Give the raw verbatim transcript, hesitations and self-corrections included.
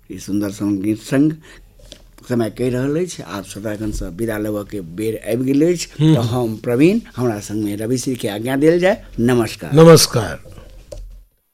ई सुंदर संगीत संग समय कहि रहल अछि, आब श्रोतागण से विदा लेबऽ के बेर आबि गेल अछि। तो हम प्रवीण, हमरा संग में रवि श्री के आज्ञा देल जाय। नमस्कार। नमस्कार।